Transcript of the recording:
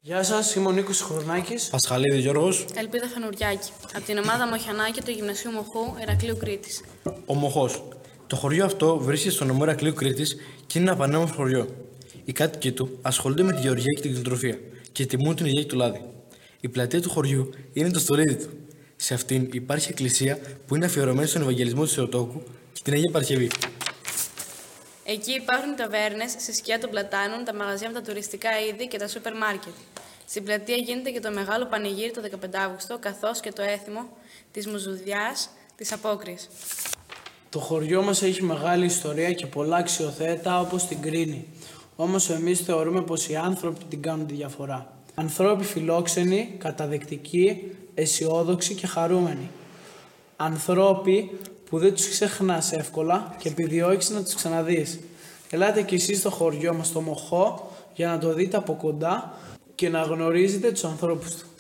Γεια σας, είμαι ο Νίκος Χρονάκης. Πασχαλίδη Γιώργος. Ελπίδα Φανουριάκη. Από την ομάδα Μοχιανάκη του Γυμνασίου Μοχού, Ηρακλείου Κρήτης. Ο Μοχός. Το χωριό αυτό βρίσκεται στο νομό Ηρακλείου Κρήτης και είναι ένα πανέμορφο χωριό. Οι κάτοικοι του ασχολούνται με τη γεωργία και την κτηνοτροφία και τιμούν την υγεία και το λάδι. Η πλατεία του χωριού είναι το στολίδι του. Σε αυτήν υπάρχει εκκλησία που είναι αφιερωμένη στον Ευαγγελισμό του Θεοτόκου και την Αγία Παρασκευή. Εκεί υπάρχουν οι ταβέρνες, στη σκιά των πλατάνων, τα μαγαζιά με τα τουριστικά είδη και τα σούπερ μάρκετ. Στην πλατεία γίνεται και το μεγάλο πανηγύρι το 15 Αύγουστο, καθώς και το έθιμο της Μουζουδιάς της Απόκριης. Το χωριό μας έχει μεγάλη ιστορία και πολλά αξιοθέατα όπως την Κρίνη. Όμως εμείς θεωρούμε πως οι άνθρωποι την κάνουν τη διαφορά. Ανθρώποι φιλόξενοι, καταδεκτικοί, αισιόδοξοι και χαρούμενοι. Ανθρώποι που δεν τους ξεχνάς εύκολα και επιδιώκεις να τους ξαναδείς. Ελάτε κι εσείς στο χωριό μας, στο Μοχό, για να το δείτε από κοντά και να γνωρίζετε τους ανθρώπους του.